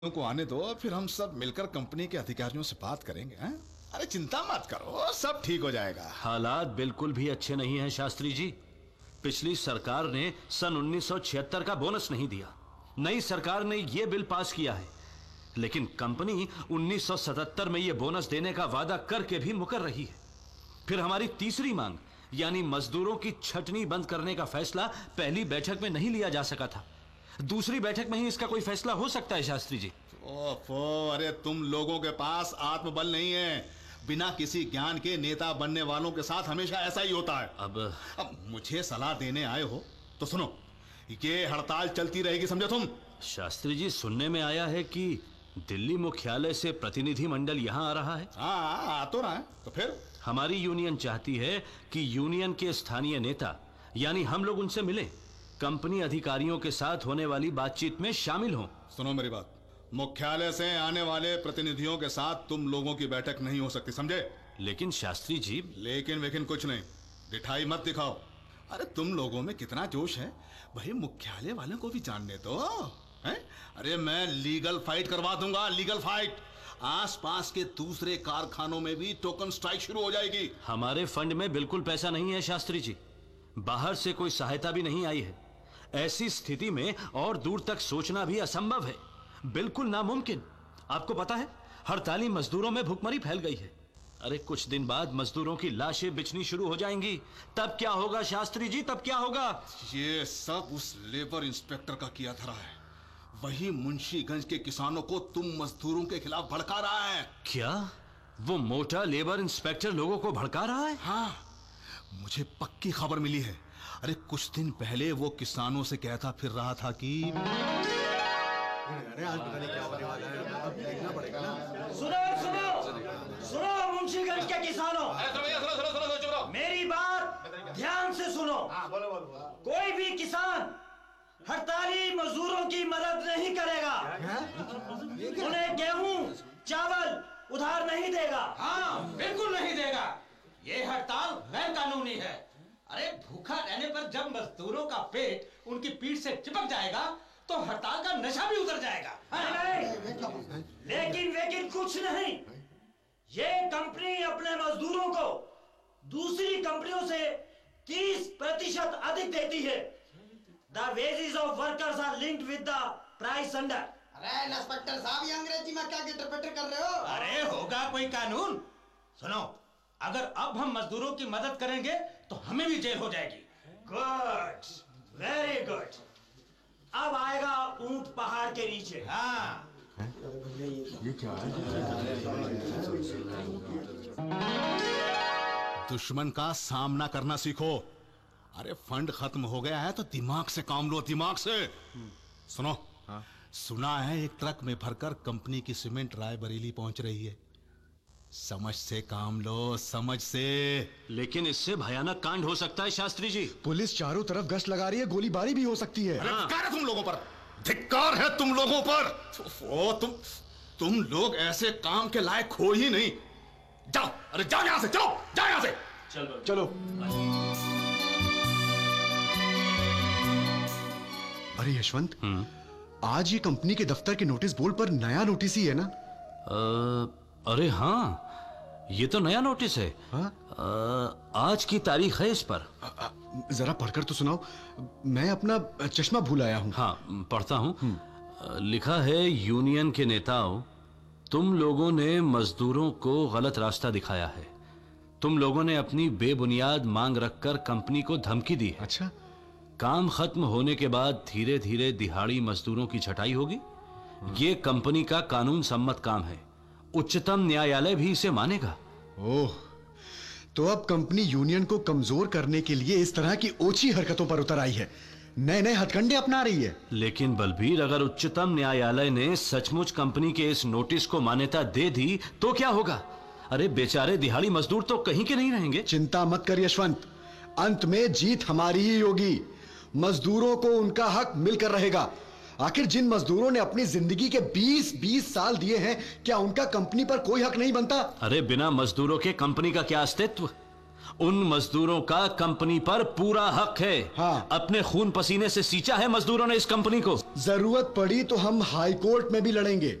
को आने दो, फिर हम सब मिलकर कंपनी के अधिकारियों से बात करेंगे। हैं? अरे चिंता मत करो, सब ठीक हो जाएगा। हालात बिल्कुल भी अच्छे नहीं हैं शास्त्री जी। पिछली सरकार ने सन 1976 का बोनस नहीं दिया, नई सरकार ने यह बिल पास किया है, लेकिन कंपनी 1977 में यह बोनस देने का वादा करके भी मुकर रही है। फिर हमारी तीसरी मांग यानी मजदूरों की छटनी बंद करने का फैसला पहली बैठक में नहीं लिया जा सका था, दूसरी बैठक में ही इसका कोई फैसला हो सकता है शास्त्री जी। ओफो, अरे तुम लोगों के पास आत्मबल नहीं है। बिना किसी ज्ञान के नेता बनने वालों के साथ हमेशा ऐसा ही होता है। अब मुझे सलाह देने आए हो तो सुनो, ये हड़ताल चलती रहेगी, समझो तुम। शास्त्री जी, सुनने में आया है कि दिल्ली मुख्यालय से प्रतिनिधि मंडल यहाँ आ रहा है। हाँ, आ तो रहा है। तो फिर हमारी यूनियन चाहती है कि यूनियन के स्थानीय नेता यानी हम लोग उनसे मिलें, कंपनी अधिकारियों के साथ होने वाली बातचीत में शामिल हों। सुनो मेरी बात, मुख्यालय से आने वाले प्रतिनिधियों के साथ तुम लोगों की बैठक नहीं हो सकती, समझे? लेकिन शास्त्री जी। लेकिन कुछ नहीं, दिखाई मत दिखाओ। अरे तुम लोगों में कितना जोश है, भाई मुख्यालय वालों को भी जानने दो। हैं? अरे मैं लीगल फाइट करवा दूंगा, लीगल फाइट। आसपास के दूसरे कारखानों में भी टोकन स्ट्राइक शुरू हो जाएगी। हमारे फंड में बिल्कुल पैसा नहीं है शास्त्री जी, बाहर से कोई सहायता भी नहीं आई है। ऐसी स्थिति में और दूर तक सोचना भी असंभव है, बिल्कुल नामुमकिन। आपको पता है, हड़ताली मजदूरों में भुखमरी फैल गई है। अरे कुछ दिन बाद मजदूरों की लाशें बिछनी शुरू हो जाएंगी, तब क्या होगा शास्त्री जी, तब क्या होगा? ये सब उस लेबर इंस्पेक्टर का किया धरा है। वही मुंशीगंज के किसानों को तुम मजदूरों के खिलाफ भड़का रहा है। क्या वो मोटा लेबर इंस्पेक्टर लोगों को भड़का रहा है? हाँ, मुझे पक्की खबर मिली है। अरे कुछ दिन पहले वो किसानों से कहता फिर रहा था कि अरे आज पता नहीं क्या होने वाला है, अब देखना पड़ेगा ना। सुनो मुंशीगंज के किसानों, मेरी बात ध्यान से सुनो। कोई भी किसान हड़ताली मजदूरों की मदद नहीं करेगा, उन्हें गेहूं चावल उधार नहीं देगा। हाँ, बिल्कुल नहीं देगा। ये हड़ताल गैर कानूनी है। अरे भूखा रहने पर जब मजदूरों का पेट उनकी पीठ से चिपक जाएगा तो हड़ताल का नशा भी उतर जाएगा। नहीं, लेकिन कुछ नहीं। ये कंपनी अपने मजदूरों को दूसरी कंपनियों से 30% अधिक देती है। The wages of workers are linked with the price under। अरे इंस्पेक्टर साहब, ये अंग्रेजी में क्या गिटर-पिटर कर रहे हो? अरे होगा कोई कानून। सुनो, अगर अब हम मजदूरों की मदद करेंगे तो हमें भी जेल हो जाएगी। Good, very good. अब आएगा ऊंट पहाड़ के नीचे। हाँ, ये क्या है? दुश्मन का सामना करना सीखो। अरे फंड खत्म हो गया है तो दिमाग से काम लो, दिमाग से। सुनो, सुना है एक ट्रक में भरकर कंपनी की सीमेंट रायबरेली पहुंच रही है। समझ से काम लो, समझ से। लेकिन इससे भयानक कांड हो सकता है शास्त्री जी। पुलिस चारों तरफ गश्त लगा रही है, गोलीबारी भी हो सकती है। अरे धिक्कार है तुम लोगों पर, धिक्कार है तुम लोगों पर। ओ तुम लोग ऐसे काम के लायक हो ही नहीं। जाओ, अरे जाओ यहां से, जाओ यहां से। चलो। अरे यशवंत, आज ये कंपनी के दफ्तर के नोटिस बोर्ड पर नया नोटिस ही है ना? अरे हाँ, ये तो नया नोटिस है। आज की तारीख है इस पर। जरा पढ़कर तो सुनाओ, मैं अपना चश्मा भूल आया हूँ। हाँ, पढ़ता हूँ। लिखा है, यूनियन के नेताओं, तुम लोगों ने मजदूरों को गलत रास्ता दिखाया है। तुम लोगों ने अपनी बेबुनियाद मांग रखकर कंपनी को धमकी दी है। अच्छा, काम खत्म होने के बाद धीरे धीरे दिहाड़ी मजदूरों की छटाई होगी। ये कंपनी का कानून सम्मत काम है, उच्चतम न्यायालय भी इसे मानेगा। ओह, तो अब कंपनी यूनियन को कमजोर करने के लिए इस तरह की ओछी हरकतों पर उतर आई है, नए नए हथकंडे अपना रही है। लेकिन बलबीर, अगर उच्चतम न्यायालय ने सचमुच कंपनी के इस नोटिस को मान्यता दे दी तो क्या होगा? अरे बेचारे दिहाड़ी मजदूर तो कहीं के नहीं रहेंगे। चिंता मत कर यशवंत, अंत में जीत हमारी ही होगी। मजदूरों को उनका हक मिलकर रहेगा। आखिर जिन मजदूरों ने अपनी जिंदगी के 20-20 साल दिए हैं, क्या उनका कंपनी पर कोई हक नहीं बनता? अरे बिना मजदूरों के कंपनी का क्या अस्तित्व? उन मजदूरों का कंपनी पर पूरा हक है। हाँ। अपने खून पसीने से सींचा है मजदूरों ने इस कंपनी को। जरूरत पड़ी तो हम हाई कोर्ट में भी लड़ेंगे।